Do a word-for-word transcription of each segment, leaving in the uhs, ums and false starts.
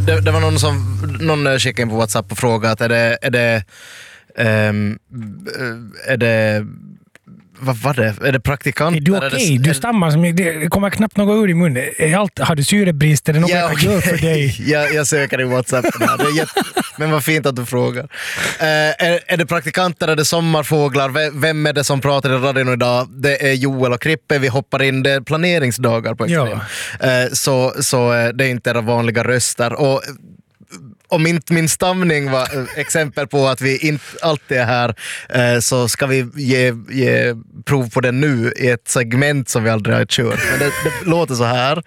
det, det var någon som någon skickade in på WhatsApp och frågade att är det är det um, är det vad var det? Är det praktikant? Är du okej? Okay? Du stammar som det kommer knappt något ur i munnen. Är allt, har du syrebrist? Är det något ja, jag kan göra för dig? jag, jag söker i WhatsApp. Det är jätte... Men vad fint att du frågar. Uh, är, är det praktikanter? Är det sommarfåglar? V- vem är det som pratar i radion idag? Det är Joel och Krippe. Vi hoppar in. Det är planeringsdagar på Extrem. Ja. Uh, så, så uh, det är inte era vanliga röster. Och om inte min stamning var exempel på att vi inte alltid är här, eh, så ska vi ge, ge prov på det nu i ett segment som vi aldrig har kört. Men det, det låter så här.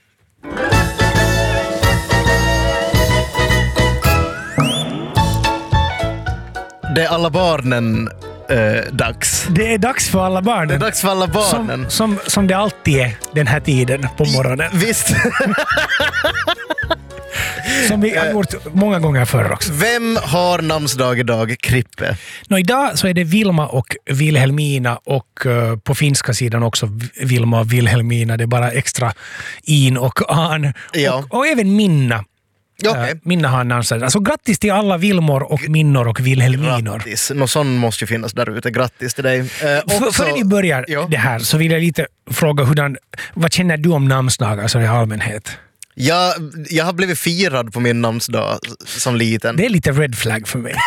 Det är alla barnen eh, dags. Det är dags för alla barnen. Det är dags för alla barnen. Som, som, som det alltid är den här tiden på morgonen. Visst. Som vi har gjort många gånger förr också. Vem har namnsdag idag, Krippe? Nå, idag så är det Vilma och Vilhelmina och uh, på finska sidan också Vilma och Vilhelmina. Det är bara extra in och an. Ja. Och, och även Minna. Okay. Uh, Minna har namnsdag. Alltså grattis till alla Vilmor och Minnor och Vilhelminor. Grattis. Någon sån måste ju finnas där ute. Grattis till dig. Uh, För, före vi börjar ja. det här så vill jag lite fråga hurdan, vad känner du om namnsdagar så i allmänhet? Jag, jag har blivit firad på min namnsdag som liten. Det är lite red flag för mig.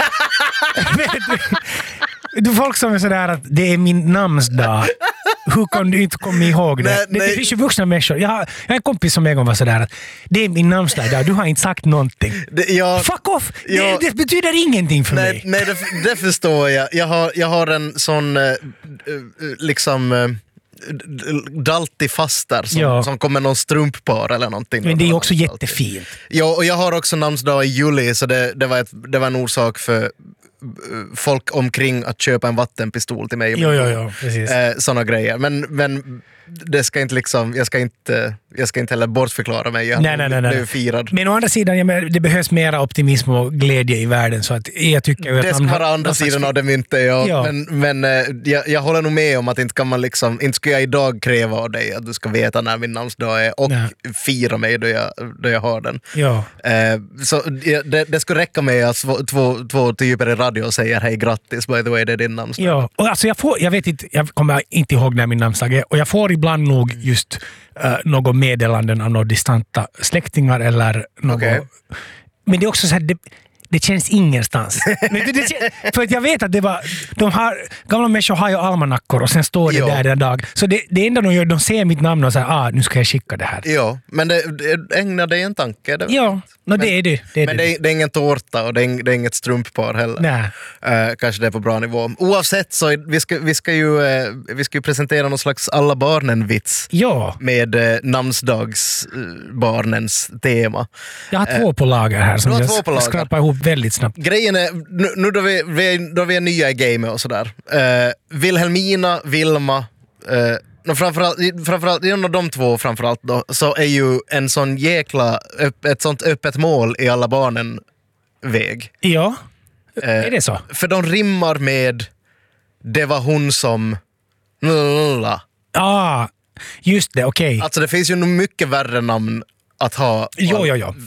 Du folk som är sådär att det är min namnsdag. Hur kan du inte komma ihåg det? Nej, det, nej. det finns ju vuxna människor. Jag har, jag har en kompis som en gång var sådär att det är min namnsdag idag. Du har inte sagt någonting. Det, jag, Fuck off! Jag, det, det betyder ingenting för nej, mig. Nej, det, det förstår jag. Jag har, jag har en sån eh, liksom... Eh, daltig faster som, ja. som kommer någon strumppar eller någonting. Men det är också jättefint. Ja, och jag har också namnsdag i juli så det, det, var ett, det var en orsak för folk omkring att köpa en vattenpistol till mig. Jo, jo, jo, precis. Eh, såna grejer. Men, men det ska inte liksom, jag ska inte, jag ska inte heller bortförklara mig. Jag nej, nej, nej, nej. blev firad. Men å andra sidan, jag menar, det behövs mera optimism och glädje i världen. Så att jag tycker det ska vara andra sidan slags... av det myntet, ja. ja. Men, men eh, jag, jag håller nog med om att inte kan man liksom, inte ska jag idag kräva av dig att du ska veta när min namnsdag är och nej. fira mig då jag, då jag har den. Ja. Eh, så det, det skulle räcka med att två, två, två typer i radio säger hej grattis, by the way, det är din namnsdag. Ja, och alltså jag får, jag vet inte, jag kommer inte ihåg när min namnsdag är och jag får ibland nog just uh, något meddelanden av några distanta släktingar eller något. Okay. Men det är också så här, det, det känns ingenstans. det, det känns, för att jag vet att det var, de har, gamla människor har ju almanackor och sen står det jo. där en dag. Så det, det enda de gör, de ser mitt namn och säger, ah, nu ska jag skicka det här. Ja, men det, det ägnar dig en tanke. Det ja, no, det är det. det, är men det. Det, är, det är ingen tårta och det är, det är inget strumppar heller. Nej. Uh, kanske det är på bra nivå. Oavsett så vi ska, vi ska, ju, uh, vi ska ju presentera någon slags alla barnen-vits ja. med uh, namnsdagsbarnens uh, tema. Jag har två uh, på lager här som jag två på lager. skrapar ihop väldigt snabbt. Grejen är, nu, nu då, vi, vi, då vi är nya i gamet och sådär. Uh, Vilhelmina, Vilma, uh, no, framförallt, framförallt, en av de två framförallt då, så är ju en sån jäkla, ett sånt öppet mål i alla barnen väg. Ja, uh, är det så? För de rimmar med det var hon som... Ja, ah, just det, okej. Okay. Alltså det finns ju nog mycket värre namn att ha. Jo, jo, jo.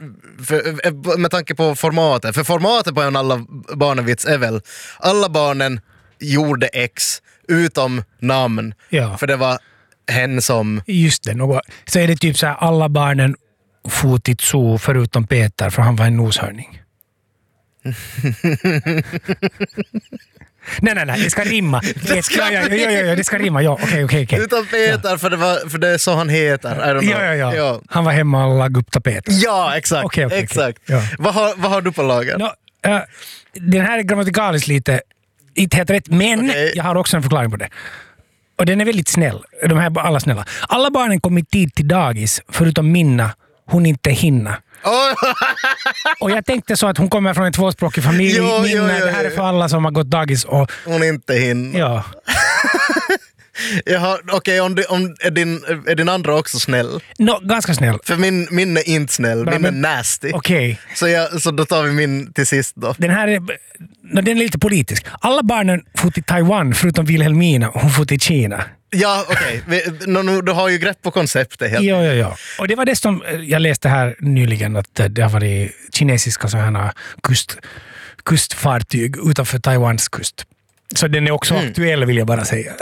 För, med tanke på formatet. För formatet på en alla barnen-vits är väl alla barnen gjorde X utom namn. Ja. För det var hen som... Just det, något. Så är det typ så här alla barnen fotit så förutom Peter för han var en noshörning. nej, nej, nej, det ska rimma. Det ska, ja, ja, ja, det ska rimma, ja, okej, okay, okej. Okay, okay. Utan Peter, ja. för, det var, för det är så han heter. I don't know. Ja, ja, ja, ja. Han var hemma och lagade upp tapeter. Ja, exakt. Okay, okay, exakt. Okay. Ja. Vad, har, vad har du på lager? No, uh, den här är grammatikaliskt lite inte helt rätt, men okay. jag har också en förklaring på det. Och den är väldigt snäll. De här är alla snälla. Alla barnen kom i tid till dagis, förutom Minna. Hon inte hinna. Oh. Och jag tänkte så att hon kommer från en tvåspråkig familj. Jo, Minna, jo, jo, det här är för alla som har gått dagis. Och... Hon inte hinna. Ja. Okej, okay, om, om, är, din, är din andra också snäll? No, ganska snäll. För min, min är inte snäll, Bra, min men, är nasty. Okej. Okay. Så, jag, så då tar vi min till sist då. Den här är no, den är lite politisk. Alla barnen får till Taiwan förutom Wilhelmina och hon får till Kina. Ja, okej. Okay. Du har ju grepp på konceptet. Helt. Ja, ja, ja. Och det var det som jag läste här nyligen, att det har varit kinesiska sådana kust, kustfartyg utanför Taiwans kust. Så den är också mm. aktuell, vill jag bara säga.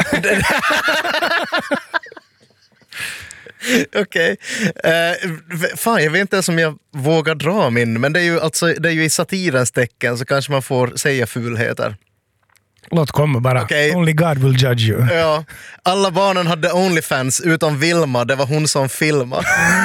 Okej. Okay. Uh, fan, jag vet inte ens om jag vågar dra min, men det är ju, alltså, det är ju i satirens tecken, så kanske man får säga fulheter. Låt komma bara. Okay. Only God will judge you. Ja. Alla barnen hade OnlyFans utom Vilma, det var hon som filmade.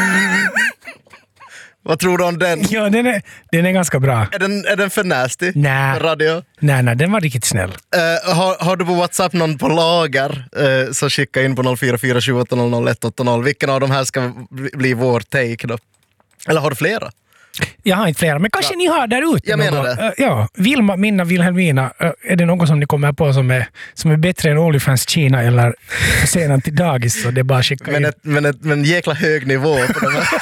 Vad tror du om den? Ja, den är, den är ganska bra. Är den, är den för nasty? Nej. Radio? Nej, nej, den var riktigt snäll. Uh, har, har du på WhatsApp någon på lager uh, så skicka in på noll fyra fyra sju åtta noll noll ett åtta noll. Vilken av de här ska bli, bli vår take då? Eller har du flera? Jag har inte flera, men kanske ja. Ni har där ute. Jag menar något. det. Uh, ja, Vilma, Minna, Wilhelmina. Uh, är det någon som ni kommer på som är, som är bättre än OnlyFans Kina eller försenad till dagis, så det är bara skicka men in. Ett, men, ett, men jäkla hög nivå på de här.